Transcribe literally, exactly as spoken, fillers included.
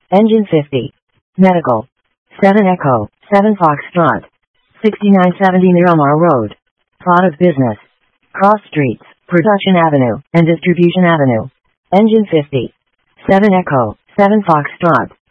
Engine fifty. Medical. seven Echo, seven Foxtrot. sixty-nine seventy Miramar Road. Plot of business. Cross streets, Production Avenue, and Distribution Avenue. Engine fifty. seven Echo, seven Foxtrot.